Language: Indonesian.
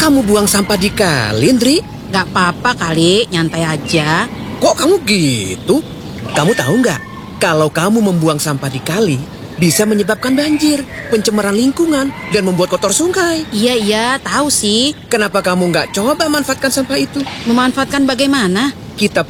kamu buang sampah di kali, Indri? Gak apa-apa kali, nyantai aja. Kok kamu gitu? Kamu tahu nggak? Kalau kamu membuang sampah di kali, bisa menyebabkan banjir, pencemaran lingkungan, dan membuat kotor sungai. Iya, tahu sih. Kenapa kamu nggak coba manfaatkan sampah itu? Memanfaatkan bagaimana? Kita